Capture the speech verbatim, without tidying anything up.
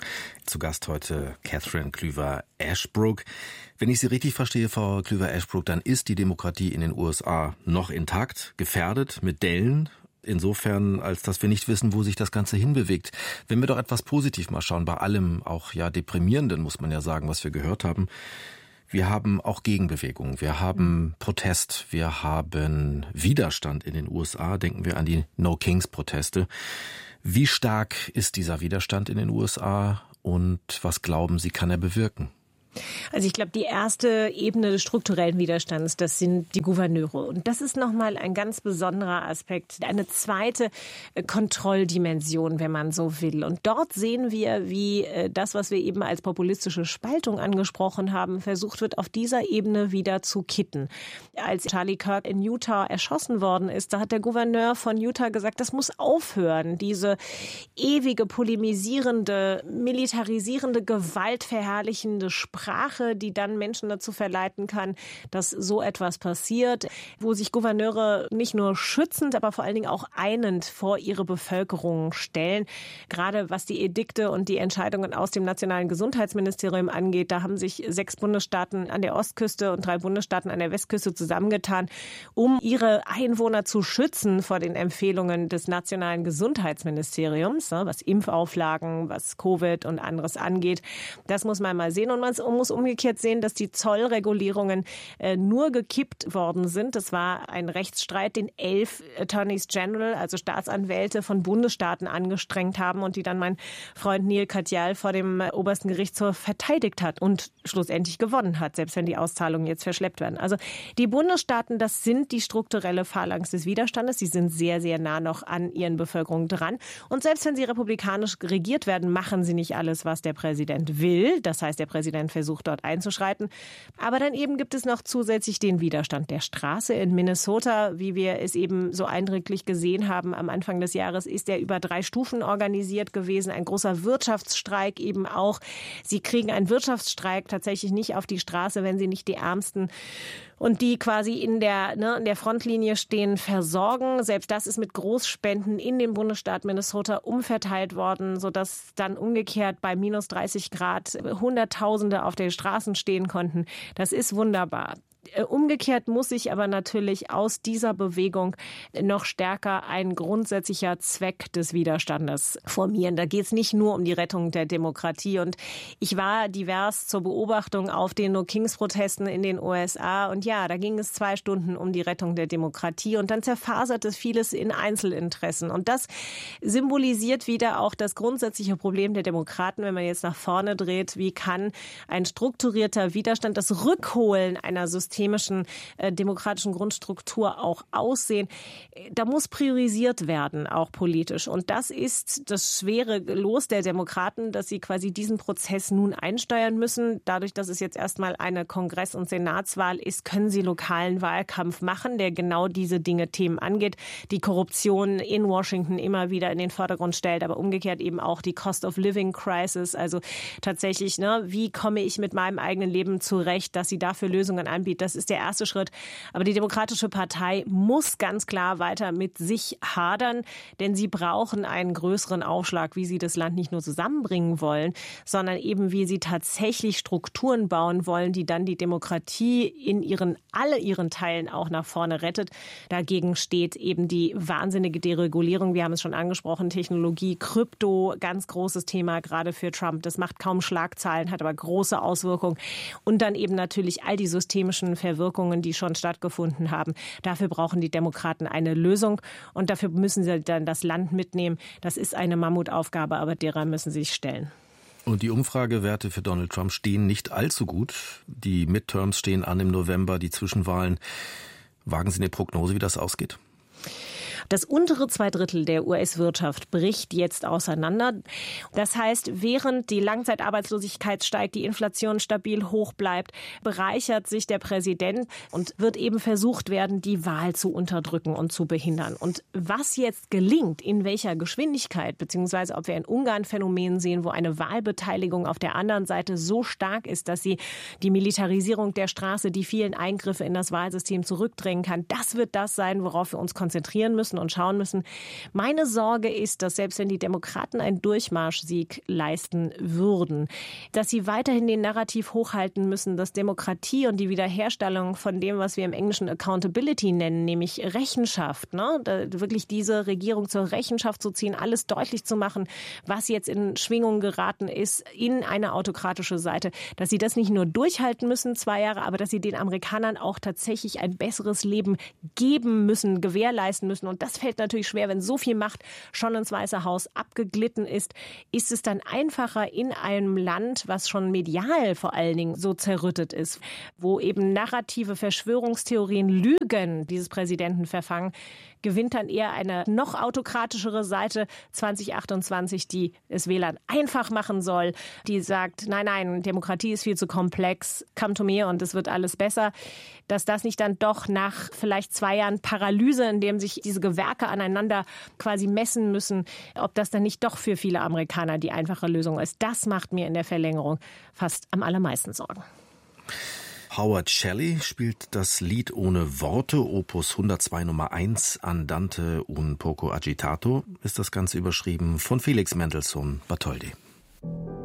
Zu Gast heute Catherine Klüver-Ashbrook. Wenn ich Sie richtig verstehe, Frau Klüver-Ashbrook, dann ist die Demokratie in den U S A noch intakt, gefährdet mit Dellen. Insofern, als dass wir nicht wissen, wo sich das Ganze hinbewegt. Wenn wir doch etwas positiv mal schauen, bei allem auch ja deprimierenden, muss man ja sagen, was wir gehört haben. Wir haben auch Gegenbewegungen, wir haben Protest, wir haben Widerstand in den U S A. Denken wir an die No-Kings-Proteste. Wie stark ist dieser Widerstand in den U S A und was glauben Sie, kann er bewirken? Also ich glaube, die erste Ebene des strukturellen Widerstands, das sind die Gouverneure. Und das ist nochmal ein ganz besonderer Aspekt, eine zweite Kontrolldimension, wenn man so will. Und dort sehen wir, wie das, was wir eben als populistische Spaltung angesprochen haben, versucht wird, auf dieser Ebene wieder zu kitten. Als Charlie Kirk in Utah erschossen worden ist, da hat der Gouverneur von Utah gesagt, das muss aufhören, diese ewige, polemisierende, militarisierende, gewaltverherrlichende Sprache. Sprache, die dann Menschen dazu verleiten kann, dass so etwas passiert, wo sich Gouverneure nicht nur schützend, aber vor allen Dingen auch einend vor ihre Bevölkerung stellen. Gerade was die Edikte und die Entscheidungen aus dem Nationalen Gesundheitsministerium angeht, da haben sich sechs Bundesstaaten an der Ostküste und drei Bundesstaaten an der Westküste zusammengetan, um ihre Einwohner zu schützen vor den Empfehlungen des Nationalen Gesundheitsministeriums, was Impfauflagen, was Covid und anderes angeht. Das muss man mal sehen und man muss umgekehrt sehen, dass die Zollregulierungen äh, nur gekippt worden sind. Das war ein Rechtsstreit, den elf Attorneys General, also Staatsanwälte von Bundesstaaten angestrengt haben und die dann mein Freund Neil Katyal vor dem obersten Gerichtshof verteidigt hat und schlussendlich gewonnen hat, selbst wenn die Auszahlungen jetzt verschleppt werden. Also die Bundesstaaten, das sind die strukturelle Phalanx des Widerstandes. Sie sind sehr, sehr nah noch an ihren Bevölkerungen dran. Und selbst wenn sie republikanisch regiert werden, machen sie nicht alles, was der Präsident will. Das heißt, der Präsident versucht dort einzuschreiten. Aber dann eben gibt es noch zusätzlich den Widerstand der Straße in Minnesota, wie wir es eben so eindrücklich gesehen haben. Am Anfang des Jahres ist er über drei Stufen organisiert gewesen. Ein großer Wirtschaftsstreik eben auch. Sie kriegen einen Wirtschaftsstreik tatsächlich nicht auf die Straße, wenn sie nicht die Ärmsten und die quasi in der, ne, in der Frontlinie stehen, versorgen. Selbst das ist mit Großspenden in den Bundesstaat Minnesota umverteilt worden, sodass dann umgekehrt bei minus dreißig Grad Hunderttausende auf den Straßen stehen konnten. Das ist wunderbar. Umgekehrt muss sich aber natürlich aus dieser Bewegung noch stärker ein grundsätzlicher Zweck des Widerstandes formieren. Da geht es nicht nur um die Rettung der Demokratie. Und ich war divers zur Beobachtung auf den No-Kings-Protesten in den U S A. Und ja, da ging es zwei Stunden um die Rettung der Demokratie. Und dann zerfasert es vieles in Einzelinteressen. Und das symbolisiert wieder auch das grundsätzliche Problem der Demokraten, wenn man jetzt nach vorne dreht. Wie kann ein strukturierter Widerstand, das Rückholen einer systemischen systemischen äh, demokratischen Grundstruktur auch aussehen. Da muss priorisiert werden, auch politisch. Und das ist das schwere Los der Demokraten, dass sie quasi diesen Prozess nun einsteuern müssen. Dadurch, dass es jetzt erstmal eine Kongress- und Senatswahl ist, können sie lokalen Wahlkampf machen, der genau diese Dinge, Themen angeht. Die Korruption in Washington immer wieder in den Vordergrund stellt, aber umgekehrt eben auch die Cost of Living Crisis. Also tatsächlich, ne, wie komme ich mit meinem eigenen Leben zurecht, dass sie dafür Lösungen anbietet. Das ist der erste Schritt. Aber die Demokratische Partei muss ganz klar weiter mit sich hadern, denn sie brauchen einen größeren Aufschlag, wie sie das Land nicht nur zusammenbringen wollen, sondern eben wie sie tatsächlich Strukturen bauen wollen, die dann die Demokratie in ihren, alle ihren Teilen auch nach vorne rettet. Dagegen steht eben die wahnsinnige Deregulierung. Wir haben es schon angesprochen, Technologie, Krypto, ganz großes Thema gerade für Trump. Das macht kaum Schlagzeilen, hat aber große Auswirkungen. Und dann eben natürlich all die systemischen Verwirkungen, die schon stattgefunden haben. Dafür brauchen die Demokraten eine Lösung und dafür müssen sie dann das Land mitnehmen. Das ist eine Mammutaufgabe, aber derer müssen sie sich stellen. Und die Umfragewerte für Donald Trump stehen nicht allzu gut. Die Midterms stehen an im November, die Zwischenwahlen. Wagen Sie eine Prognose, wie das ausgeht? Das untere Zweidrittel der U S-Wirtschaft bricht jetzt auseinander. Das heißt, während die Langzeitarbeitslosigkeit steigt, die Inflation stabil hoch bleibt, bereichert sich der Präsident und wird eben versucht werden, die Wahl zu unterdrücken und zu behindern. Und was jetzt gelingt, in welcher Geschwindigkeit, beziehungsweise ob wir in Ungarn Phänomen sehen, wo eine Wahlbeteiligung auf der anderen Seite so stark ist, dass sie die Militarisierung der Straße, die vielen Eingriffe in das Wahlsystem zurückdrängen kann, das wird das sein, worauf wir uns konzentrieren müssen. und schauen müssen. Meine Sorge ist, dass selbst wenn die Demokraten einen Durchmarschsieg leisten würden, dass sie weiterhin den Narrativ hochhalten müssen, dass Demokratie und die Wiederherstellung von dem, was wir im Englischen Accountability nennen, nämlich Rechenschaft, ne? Da wirklich diese Regierung zur Rechenschaft zu ziehen, alles deutlich zu machen, was jetzt in Schwingungen geraten ist in eine autokratische Seite, dass sie das nicht nur durchhalten müssen, zwei Jahre, aber dass sie den Amerikanern auch tatsächlich ein besseres Leben geben müssen, gewährleisten müssen. Und das fällt natürlich schwer, wenn so viel Macht schon ins Weiße Haus abgeglitten ist. Ist es dann einfacher in einem Land, was schon medial vor allen Dingen so zerrüttet ist, wo eben narrative Verschwörungstheorien, Lügen dieses Präsidenten verfangen, gewinnt dann eher eine noch autokratischere Seite zwanzig achtundzwanzig, die es Wählern einfach machen soll, die sagt, nein, nein, Demokratie ist viel zu komplex, come to me und es wird alles besser, dass das nicht dann doch nach vielleicht zwei Jahren Paralyse, in dem sich diese Gewerke aneinander quasi messen müssen, ob das dann nicht doch für viele Amerikaner die einfache Lösung ist. Das macht mir in der Verlängerung fast am allermeisten Sorgen. Howard Shelley spielt das Lied ohne Worte, Opus hundertzwei Nummer eins, Andante un poco agitato, ist das Ganze überschrieben von Felix Mendelssohn Bartholdy.